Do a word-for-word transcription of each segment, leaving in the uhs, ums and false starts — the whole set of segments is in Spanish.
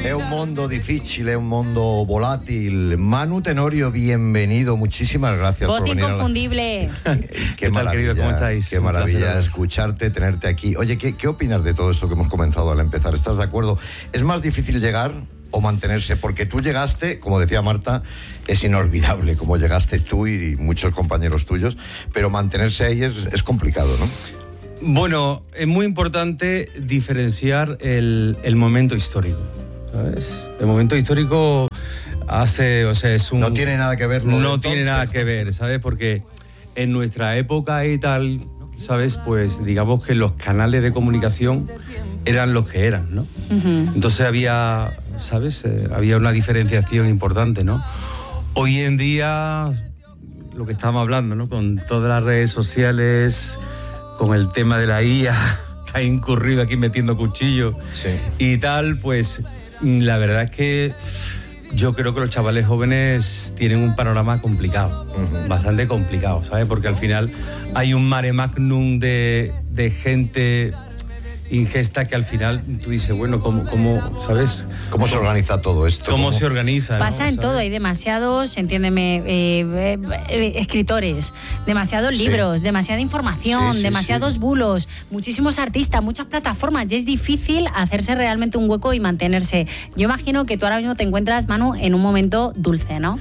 È un mondo difficile, è un mondo volátil. Manu Tenorio, bienvenido. Muchísimas gracias Voz por venir. Inconfundible. La... Qué, ¿Qué tal, querido? ¿Cómo estáis? Qué maravilla escucharte, tenerte aquí. Oye, ¿qué, ¿qué opinas de todo esto que hemos comentado al empezar? ¿Estás de acuerdo? ¿Es más difícil llegar o mantenerse? Porque tú llegaste, como decía Marta, es inolvidable como llegaste tú y muchos compañeros tuyos, pero mantenerse ahí es, es complicado, ¿no? Bueno, es muy importante diferenciar el, el momento histórico, ¿sabes? El momento histórico hace, o sea, es un... No tiene nada que ver. No tiene nada que ver, ¿sabes? Porque en nuestra época y tal, ¿sabes? Pues digamos que los canales de comunicación eran los que eran, ¿no? Uh-huh. Entonces había, ¿sabes? Eh, había una diferenciación importante, ¿no? Hoy en día, lo que estábamos hablando, ¿no? Con todas las redes sociales, con el tema de la I A, que ha incurrido aquí metiendo cuchillos, sí, y tal, pues la verdad es que yo creo que los chavales jóvenes tienen un panorama complicado, uh-huh. bastante complicado, ¿sabes? Porque al final hay un mare magnum de, de gente ingesta que al final tú dices, bueno, ¿cómo, cómo ¿sabes? ¿Cómo se organiza todo esto? ¿Cómo, ¿Cómo? se organiza? Pasa ¿no? en ¿sabes? todo, hay demasiados, entiéndeme, eh, eh, escritores, demasiados sí. libros, demasiada información, sí, sí, demasiados sí. bulos, muchísimos artistas, muchas plataformas, y es difícil hacerse realmente un hueco y mantenerse. Yo imagino que tú ahora mismo te encuentras, Manu, en un momento dulce, ¿no?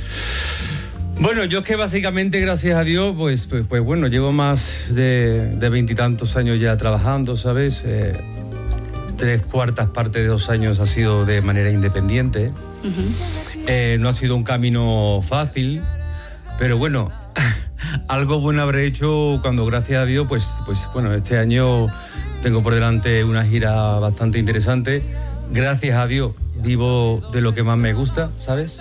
Bueno, yo es que básicamente, gracias a Dios, pues, pues, pues bueno, llevo más de veintitantos años ya trabajando, ¿sabes? Eh, tres cuartas partes de dos años ha sido de manera independiente. Uh-huh. Eh, no ha sido un camino fácil, pero bueno, algo bueno habré hecho cuando, gracias a Dios, pues, pues bueno, este año tengo por delante una gira bastante interesante. Gracias a Dios vivo de lo que más me gusta, ¿sabes?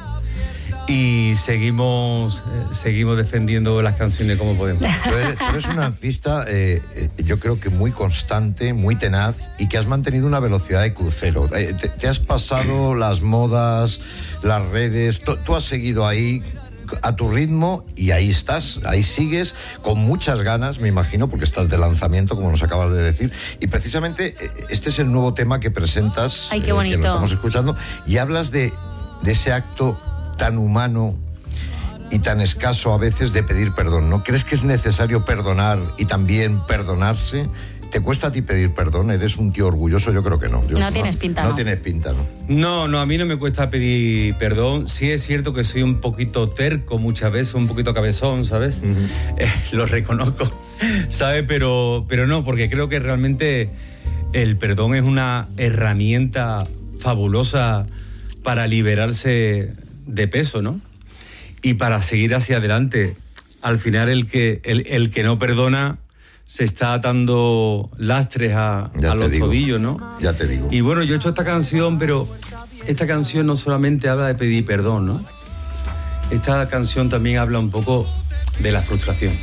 Y seguimos eh, seguimos defendiendo las canciones como podemos. Tú eres, tú eres una artista, eh, eh, yo creo que muy constante, muy tenaz, y que has mantenido una velocidad de crucero. Eh, te, te has pasado las modas, las redes, tú, tú has seguido ahí a tu ritmo y ahí estás, ahí sigues con muchas ganas, me imagino, porque estás de lanzamiento, como nos acabas de decir, y precisamente este es el nuevo tema que presentas. Ay, qué bonito. Eh, que lo estamos escuchando, y hablas de, de ese acto tan humano y tan escaso a veces de pedir perdón, ¿no? ¿Crees que es necesario perdonar y también perdonarse? ¿Te cuesta a ti pedir perdón? ¿Eres un tío orgulloso? Yo creo que no. Yo, no tienes pinta, no. No tienes pinta, ¿no? No, no, a mí no me cuesta pedir perdón. Sí es cierto que soy un poquito terco muchas veces, un poquito cabezón, ¿sabes? Uh-huh. Eh, lo reconozco, ¿sabes? Pero, pero no, porque creo que realmente el perdón es una herramienta fabulosa para liberarse de peso, ¿no? Y para seguir hacia adelante. Al final el que, el, el que no perdona se está atando lastres a, a los digo, tobillos, ¿no? Ya te digo. Y bueno, yo he hecho esta canción, pero esta canción no solamente habla de pedir perdón, ¿no? Esta canción también habla un poco de la frustración.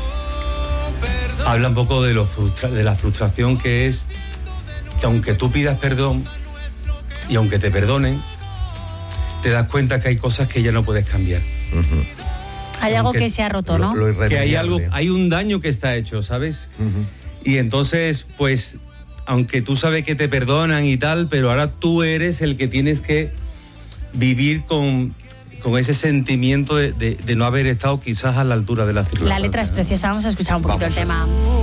Habla un poco de, lo frustra- de la frustración que es que aunque tú pidas perdón y aunque te perdonen, te das cuenta que hay cosas que ya no puedes cambiar. Uh-huh. Hay algo que se ha roto, ¿no? Lo, lo que hay algo, hay un daño que está hecho, ¿sabes? Uh-huh. Y entonces, pues, aunque tú sabes que te perdonan y tal, pero ahora tú eres el que tienes que vivir con, con ese sentimiento de, de, de no haber estado quizás a la altura de la circunstancia. La letra es preciosa, vamos a escuchar un poquito vamos. el tema.